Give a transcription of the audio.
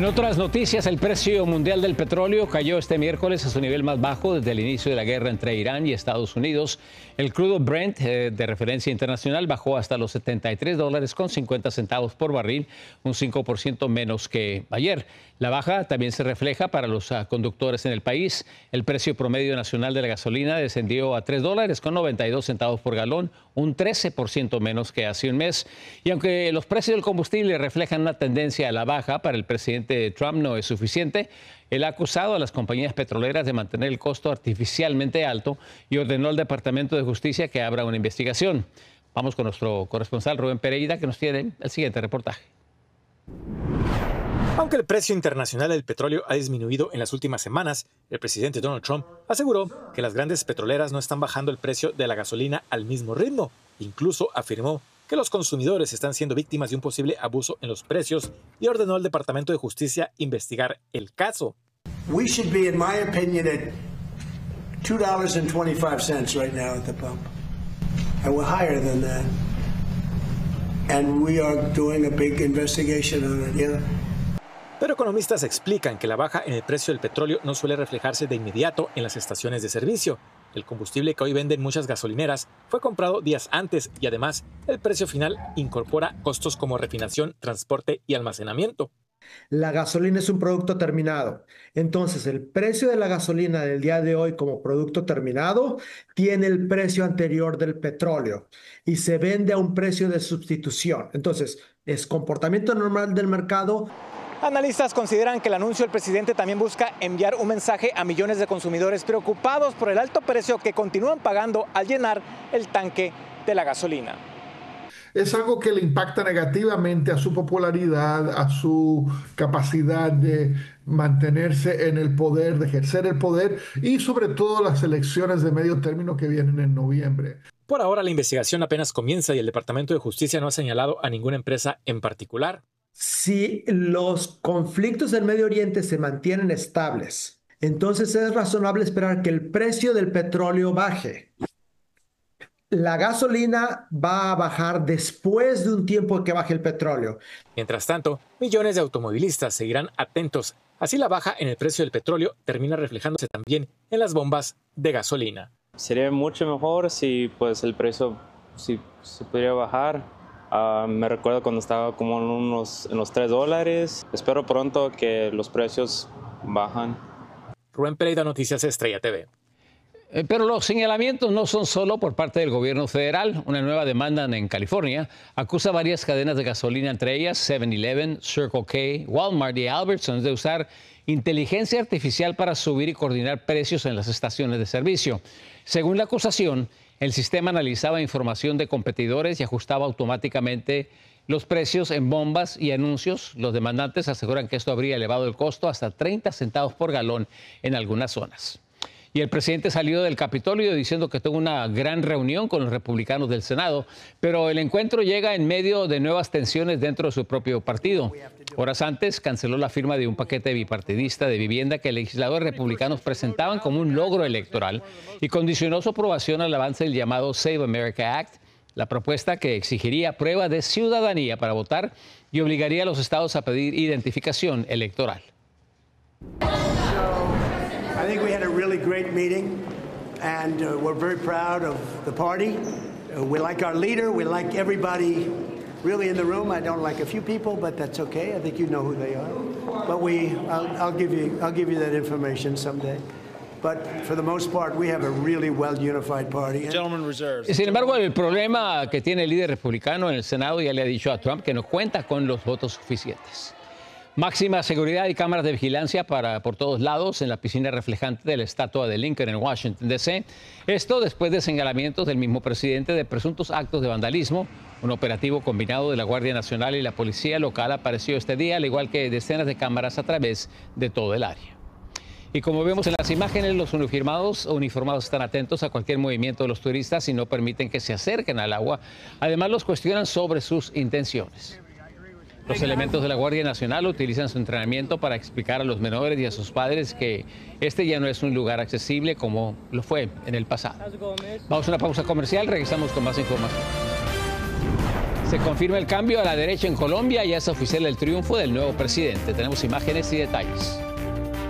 En otras noticias, el precio mundial del petróleo cayó este miércoles a su nivel más bajo desde el inicio de la guerra entre Irán y Estados Unidos. El crudo Brent de referencia internacional bajó hasta los $73.50 por barril, un 5% menos que ayer. La baja también se refleja para los conductores en el país. El precio promedio nacional de la gasolina descendió a $3.92 por galón, un 13% menos que hace un mes. Y aunque los precios del combustible reflejan una tendencia a la baja, para el presidente Trump no es suficiente. Él ha acusado a las compañías petroleras de mantener el costo artificialmente alto y ordenó al Departamento de Justicia que abra una investigación. Vamos con nuestro corresponsal Rubén Pereira, que nos tiene el siguiente reportaje. Aunque el precio internacional del petróleo ha disminuido en las últimas semanas, el presidente Donald Trump aseguró que las grandes petroleras no están bajando el precio de la gasolina al mismo ritmo. Incluso afirmó que los consumidores están siendo víctimas de un posible abuso en los precios y ordenó al Departamento de Justicia investigar el caso. We should be, in my opinion, at $2.25 right now at the pump. And we're higher than that. And we are doing a big investigation on it, yeah. Pero economistas explican que la baja en el precio del petróleo no suele reflejarse de inmediato en las estaciones de servicio. El combustible que hoy venden muchas gasolineras fue comprado días antes y además el precio final incorpora costos como refinación, transporte y almacenamiento. La gasolina es un producto terminado. Entonces, el precio de la gasolina del día de hoy como producto terminado tiene el precio anterior del petróleo y se vende a un precio de sustitución. Entonces, es comportamiento normal del mercado. Analistas consideran que el anuncio del presidente también busca enviar un mensaje a millones de consumidores preocupados por el alto precio que continúan pagando al llenar el tanque de la gasolina. Es algo que le impacta negativamente a su popularidad, a su capacidad de mantenerse en el poder, de ejercer el poder y sobre todo las elecciones de medio término que vienen en noviembre. Por ahora la investigación apenas comienza y el Departamento de Justicia no ha señalado a ninguna empresa en particular. Si los conflictos del Medio Oriente se mantienen estables, entonces es razonable esperar que el precio del petróleo baje. La gasolina va a bajar después de un tiempo que baje el petróleo. Mientras tanto, millones de automovilistas seguirán atentos. Así la baja en el precio del petróleo termina reflejándose también en las bombas de gasolina. Sería mucho mejor si pues el precio se pudiera bajar. Me recuerdo cuando estaba como en los $3. Espero pronto que los precios bajan. Rubén Pereira, Noticias Estrella TV. Pero los señalamientos no son solo por parte del gobierno federal. Una nueva demanda en California acusa a varias cadenas de gasolina, entre ellas 7-Eleven, Circle K, Walmart y Albertsons, de usar inteligencia artificial para subir y coordinar precios en las estaciones de servicio. Según la acusación, el sistema analizaba información de competidores y ajustaba automáticamente los precios en bombas y anuncios. Los demandantes aseguran que esto habría elevado el costo hasta 30 centavos por galón en algunas zonas. Y el presidente salió del Capitolio diciendo que tuvo una gran reunión con los republicanos del Senado, pero el encuentro llega en medio de nuevas tensiones dentro de su propio partido. Horas antes canceló la firma de un paquete bipartidista de vivienda que legisladores republicanos presentaban como un logro electoral y condicionó su aprobación al avance del llamado Save America Act, la propuesta que exigiría prueba de ciudadanía para votar y obligaría a los estados a pedir identificación electoral. I think we had a really great meeting, and we're very proud of the party. We like our leader. We like everybody really in the room. I don't like a few people, but that's okay. I think you know who they are. But I'll give you that information someday. But for the most part, we have a really well-unified party. Gentleman reserves. Sin embargo, el problema que tiene el líder republicano en el Senado ya le ha dicho a Trump que no cuenta con los votos suficientes. Máxima seguridad y cámaras de vigilancia por todos lados en la piscina reflejante de la estatua de Lincoln en Washington, D.C. Esto después de señalamientos del mismo presidente de presuntos actos de vandalismo. Un operativo combinado de la Guardia Nacional y la policía local apareció este día, al igual que decenas de cámaras a través de todo el área. Y como vemos en las imágenes, los uniformados están atentos a cualquier movimiento de los turistas y no permiten que se acerquen al agua. Además, los cuestionan sobre sus intenciones. Los elementos de la Guardia Nacional utilizan su entrenamiento para explicar a los menores y a sus padres que este ya no es un lugar accesible como lo fue en el pasado. Vamos a una pausa comercial, regresamos con más información. Se confirma el cambio a la derecha en Colombia y ya es oficial el triunfo del nuevo presidente. Tenemos imágenes y detalles.